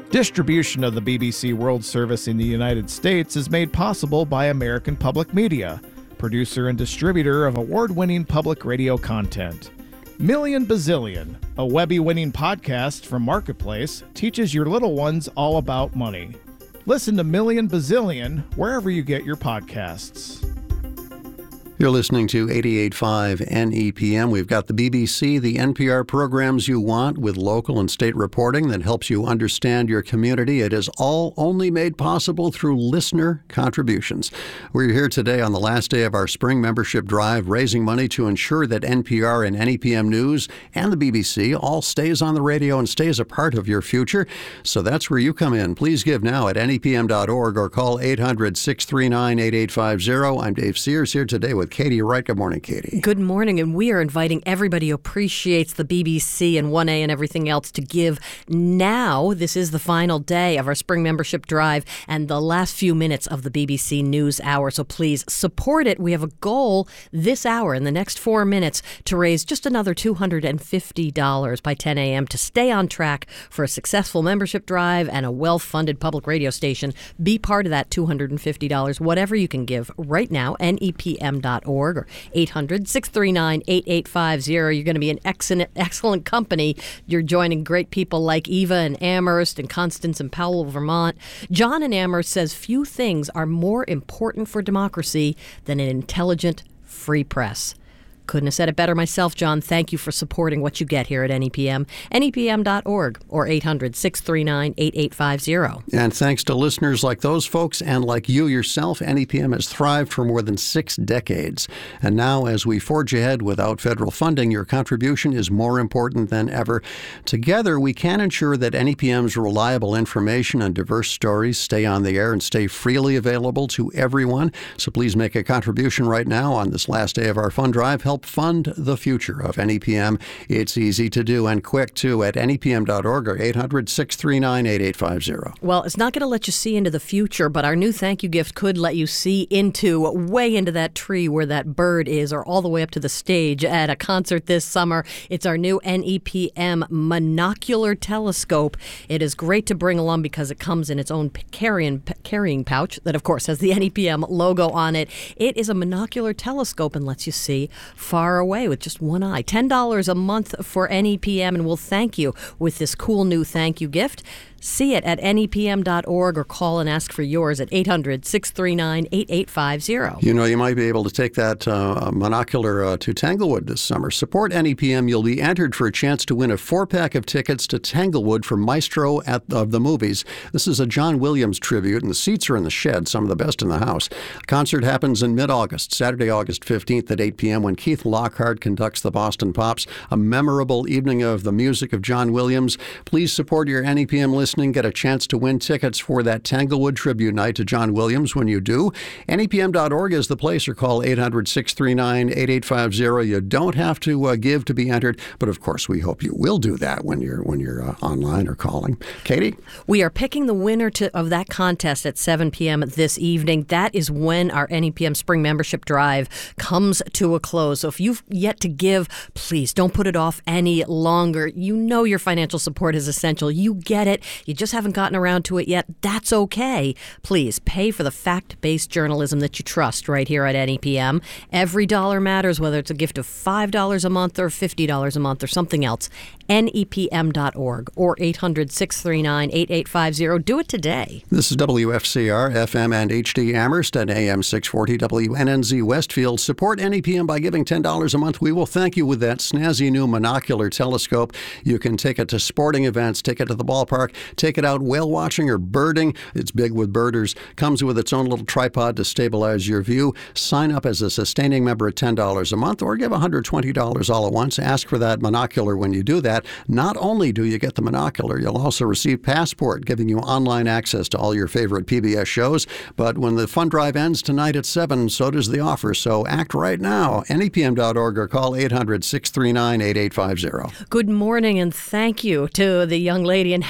Distribution of the BBC World Service in the United States is made possible by American Public Media, producer and distributor of award-winning public radio content. Million Bazillion, a Webby-winning podcast from Marketplace, teaches your little ones all about money. Listen to Million Bazillion wherever you get your podcasts. You're listening to 88.5 NEPM. We've got the BBC, the NPR programs you want with local and state reporting that helps you understand your community. It is all only made possible through listener contributions. We're here today on the last day of our spring membership drive, raising money to ensure that NPR and NEPM News and the BBC all stays on the radio and stays a part of your future. So that's where you come in. Please give now at nepm.org or call 800-639-8850. I'm Dave Sears here today with Katie Wright. Good morning, Katie. Good morning, and we are inviting everybody who appreciates the BBC and 1A and everything else to give now. This is the final day of our spring membership drive and the last few minutes of the BBC News Hour, so please support it. We have a goal this hour, in the next 4 minutes, to raise just another $250 by 10 a.m. to stay on track for a successful membership drive and a well-funded public radio station. Be part of that $250, whatever you can give right now, nepm.org or 800-639-8850. You're going to be in excellent company. You're joining great people like Eva in Amherst and Constance in Powell, Vermont. John in Amherst says few things are more important for democracy than an intelligent, free press. Couldn't have said it better myself, John. Thank you for supporting what you get here at NEPM. nepm.org or 800-639-8850. And thanks to listeners like those folks and like you yourself, NEPM has thrived for more than 6 decades. And now, as we forge ahead without federal funding, your contribution is more important than ever. Together, we can ensure that NEPM's reliable information and diverse stories stay on the air and stay freely available to everyone. So please make a contribution right now on this last day of our fund drive. Help fund the future of NEPM. It's easy to do and quick, too, at nepm.org or 800-639-8850. Well, it's not going to let you see into the future, but our new thank you gift could let you see way into that tree where that bird is, or all the way up to the stage at a concert this summer. It's our new NEPM monocular telescope. It is great to bring along because it comes in its own carrying pouch that, of course, has the NEPM logo on it. It is a monocular telescope and lets you see far away with just one eye. $10 a month for NEPM, and we'll thank you with this cool new thank you gift. See it at nepm.org or call and ask for yours at 800-639-8850. You know, you might be able to take that monocular to Tanglewood this summer. Support NEPM. You'll be entered for a chance to win a 4-pack of tickets to Tanglewood for Maestro of the Movies. This is a John Williams tribute, and the seats are in the shed, some of the best in the house. The concert happens in mid-August, Saturday, August 15th at 8 p.m. when Keith Lockhart conducts the Boston Pops, a memorable evening of the music of John Williams. Please support your NEPM listening. Get a chance to win tickets for that Tanglewood tribute night to John Williams when you do. NEPM.org is the place, or call 800-639-8850. You don't have to give to be entered, but of course we hope you will do that when you're online or calling. Katie? We are picking the winner of that contest at 7 p.m. this evening. That is when our NEPM Spring Membership Drive comes to a close. So if you've yet to give, please don't put it off any longer. You know your financial support is essential. You get it. You just haven't gotten around to it yet. That's okay. Please pay for the fact-based journalism that you trust right here at NEPM. Every dollar matters, whether it's a gift of $5 a month or $50 a month or something else. nepm.org or 800-639-8850. Do it today. This is WFCR, FM and HD Amherst and AM 640 WNNZ Westfield. Support NEPM by giving $10 a month. We will thank you with that snazzy new monocular telescope. You can take it to sporting events, take it to the ballpark, take it out whale watching or birding. It's big with birders. Comes with its own little tripod to stabilize your view. Sign up as a sustaining member at $10 a month or give $120 all at once. Ask for that monocular when you do that. Not only do you get the monocular, you'll also receive Passport, giving you online access to all your favorite PBS shows. But when the fund drive ends tonight at 7, so does the offer. So act right now. NEPM.org or call 800-639-8850. Good morning, and thank you to the young lady in Hadley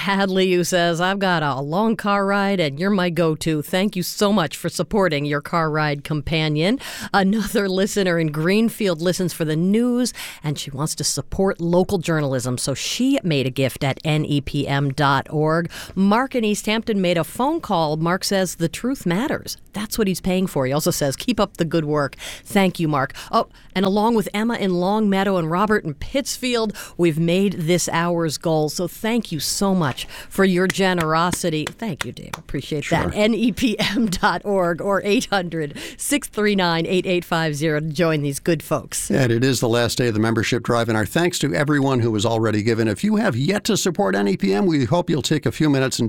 W says, I've got a long car ride and you're my go-to. Thank you so much for supporting your car ride companion. Another listener in Greenfield listens for the news and she wants to support local journalism, so she made a gift at nepm.org. Mark in East Hampton made a phone call. Mark says the truth matters. That's what he's paying for. He also says, keep up the good work. Thank you, Mark. Oh, and along with Emma in Long Meadow and Robert in Pittsfield, we've made this hour's goal. So thank you so much for your generosity. Thank you, Dave. Appreciate that. nepm.org or 800-639-8850 to join these good folks. And it is the last day of the membership drive, and our thanks to everyone who has already given. If you have yet to support NEPM, we hope you'll take a few minutes and